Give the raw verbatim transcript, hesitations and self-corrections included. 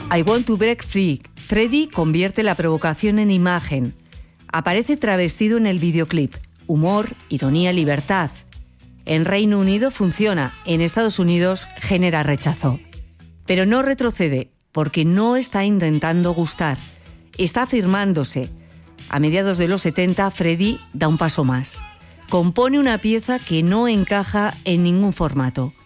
I Want to Break Free. Freddie convierte la provocación en imagen. Aparece travestido en el videoclip. Humor, ironía, libertad. En Reino Unido funciona, en Estados Unidos genera rechazo. Pero no retrocede, porque no está intentando gustar. Está afirmándose. A mediados de los setenta, Freddie da un paso más. Compone una pieza que no encaja en ningún formato.